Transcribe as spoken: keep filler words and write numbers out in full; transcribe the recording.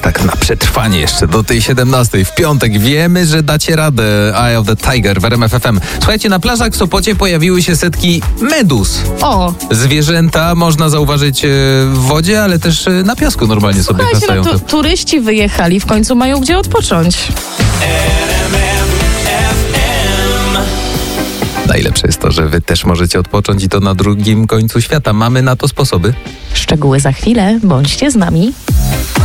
tak na przetrwanie jeszcze do tej siedemnastej. W piątek wiemy, że dacie radę. Eye of the Tiger w R M F F M. Słuchajcie, na plażach w Sopocie pojawiły się setki meduz. O! Zwierzęta można zauważyć e, w wodzie, ale też e, na piasku normalnie sobie Słuchajcie, kastają. no, tu, turyści wyjechali, w końcu mają gdzie odpocząć. Najlepsze jest to, że wy też możecie odpocząć i to na drugim końcu świata. Mamy na to sposoby. Szczegóły za chwilę, bądźcie z nami.